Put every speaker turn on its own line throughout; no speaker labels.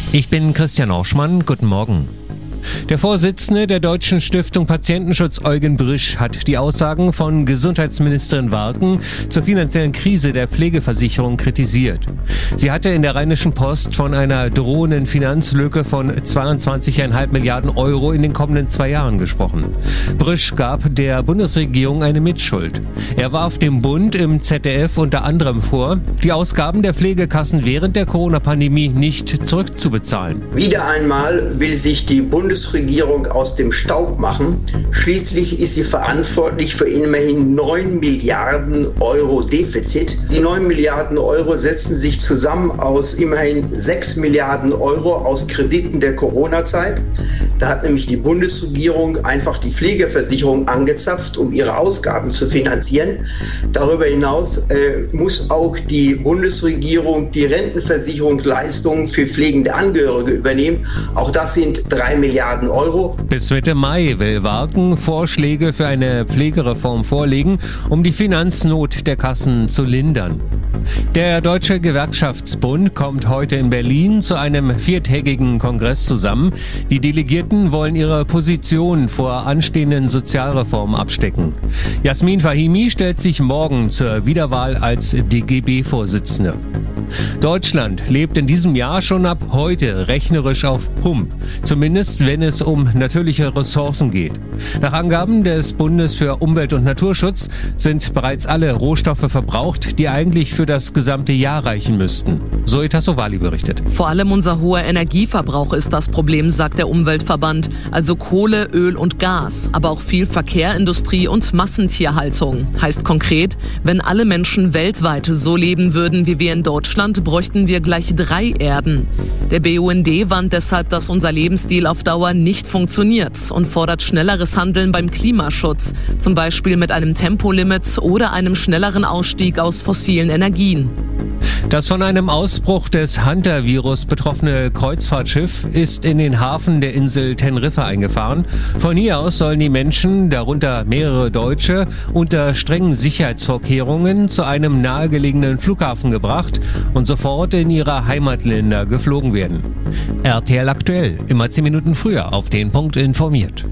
Ich bin Christian Orschmann. Guten Morgen. Der Vorsitzende der Deutschen Stiftung Patientenschutz, Eugen Brisch, hat die Aussagen von Gesundheitsministerin Warken zur finanziellen Krise der Pflegeversicherung kritisiert. Sie hatte in der Rheinischen Post von einer drohenden Finanzlücke von 22,5 Milliarden Euro in den kommenden 2 Jahren gesprochen. Brisch gab der Bundesregierung eine Mitschuld. Er warf dem Bund im ZDF unter anderem vor, die Ausgaben der Pflegekassen während der Corona-Pandemie nicht zurückzubezahlen.
Wieder einmal will sich die Bundesregierung aus dem Staub machen. Schließlich ist sie verantwortlich für immerhin 9 Milliarden Euro Defizit. Die 9 Milliarden Euro setzen sich zusammen aus immerhin 6 Milliarden Euro aus Krediten der Corona-Zeit. Da hat nämlich die Bundesregierung einfach die Pflegeversicherung angezapft, um ihre Ausgaben zu finanzieren. Darüber hinaus muss auch die Bundesregierung die Rentenversicherungsleistungen für pflegende Angehörige übernehmen. Auch das sind 3 Milliarden Euro.
Bis Mitte Mai will Warken Vorschläge für eine Pflegereform vorlegen, um die Finanznot der Kassen zu lindern. Der Deutsche Gewerkschaftsbund kommt heute in Berlin zu einem 4-tägigen Kongress zusammen. Die Delegierten wollen ihre Position vor anstehenden Sozialreformen abstecken. Jasmin Fahimi stellt sich morgen zur Wiederwahl als DGB-Vorsitzende. Deutschland lebt in diesem Jahr schon ab heute rechnerisch auf Pump, zumindest wenn es um natürliche Ressourcen geht. Nach Angaben des Bundes für Umwelt- und Naturschutz sind bereits alle Rohstoffe verbraucht, die eigentlich für das gesamte Jahr reichen müssten. Zoe Tassovali berichtet.
Vor allem unser hoher Energieverbrauch ist das Problem, sagt der Umweltverband. Also Kohle, Öl und Gas, aber auch viel Verkehr, Industrie und Massentierhaltung. Heißt konkret, wenn alle Menschen weltweit so leben würden wie wir in Deutschland, bräuchten wir gleich 3 Erden. Der BUND warnt deshalb, dass unser Lebensstil auf Dauer nicht funktioniert und fordert schnelleres Handeln beim Klimaschutz, zum Beispiel mit einem Tempolimit oder einem schnelleren Ausstieg aus fossilen Energien.
Das von einem Ausbruch des Hunter-Virus betroffene Kreuzfahrtschiff ist in den Hafen der Insel Teneriffa eingefahren. Von hier aus sollen die Menschen, darunter mehrere Deutsche, unter strengen Sicherheitsvorkehrungen zu einem nahegelegenen Flughafen gebracht und sofort in ihre Heimatländer geflogen werden. RTL aktuell, immer 10 Minuten früher auf den Punkt informiert.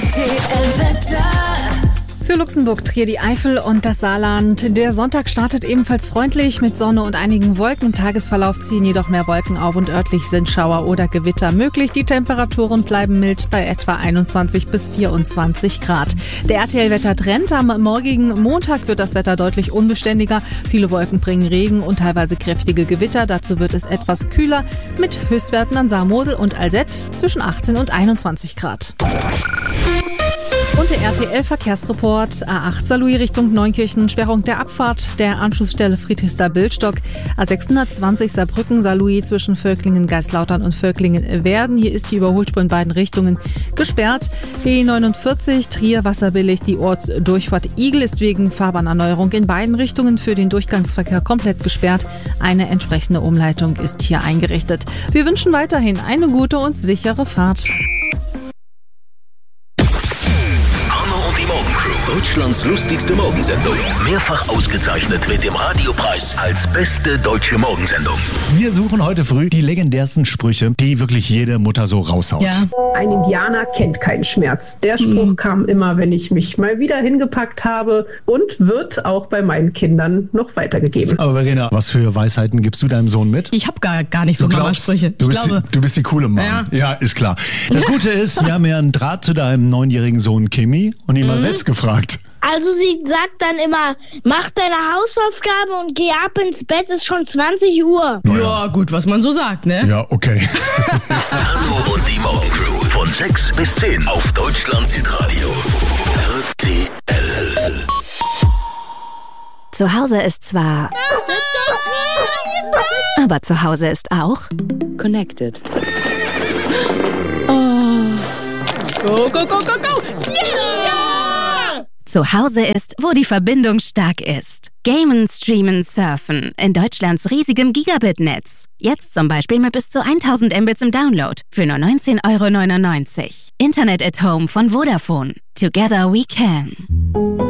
RTL Wetter. Für Luxemburg, Trier, die Eifel und das Saarland. Der Sonntag startet ebenfalls freundlich mit Sonne und einigen Wolken. Im Tagesverlauf ziehen jedoch mehr Wolken auf und örtlich sind Schauer oder Gewitter möglich. Die Temperaturen bleiben mild bei etwa 21 bis 24 Grad. Der RTL-Wettertrend: am morgigen Montag wird das Wetter deutlich unbeständiger. Viele Wolken bringen Regen und teilweise kräftige Gewitter. Dazu wird es etwas kühler mit Höchstwerten an Saar-Mosel und Alzett zwischen 18 und 21 Grad. Und der RTL-Verkehrsreport: A8 Saarlouis Richtung Neunkirchen, Sperrung der Abfahrt der Anschlussstelle Friedrichsthal-Bildstock. A620 Saarbrücken Saarlouis zwischen Völklingen-Geislautern und Völklingen-Werden. Hier ist die Überholspur in beiden Richtungen gesperrt. B49 Trier-Wasserbillig, die Ortsdurchfahrt Igel ist wegen Fahrbahnerneuerung in beiden Richtungen für den Durchgangsverkehr komplett gesperrt. Eine entsprechende Umleitung ist hier eingerichtet. Wir wünschen weiterhin eine gute und sichere Fahrt.
Deutschlands lustigste Morgensendung. Mehrfach ausgezeichnet mit dem Radiopreis als beste deutsche Morgensendung.
Wir suchen heute früh die legendärsten Sprüche, die wirklich jede Mutter so raushaut.
Ja. Ein Indianer kennt keinen Schmerz. Der Spruch kam immer, wenn ich mich mal wieder hingepackt habe, und wird auch bei meinen Kindern noch weitergegeben.
Aber Verena, was für Weisheiten gibst du deinem Sohn mit?
Ich habe gar nicht so Mama-Sprüche.
Du bist die coole Mama. Ja, ist klar. Das Gute ist, wir haben ja einen Draht zu deinem 9-jährigen Sohn Kimi und ihn mal selbst gefragt.
Also sie sagt dann immer, mach deine Hausaufgaben und geh ab ins Bett, ist schon 20 Uhr.
Ja, gut, was man so sagt, ne?
Ja, okay.
Hallo und die Morgencrew von 6 bis 10 auf Deutschlands Hitradio. RTL.
Zu Hause ist zwar... aber zu Hause ist auch...
Connected.
Go, go, go, go, go!
Yeah! Zu Hause ist, wo die Verbindung stark ist. Gamen, streamen, surfen in Deutschlands riesigem Gigabit-Netz. Jetzt zum Beispiel mit bis zu 1000 Mbits im Download für nur 19,99 €. Internet at Home von Vodafone. Together we can.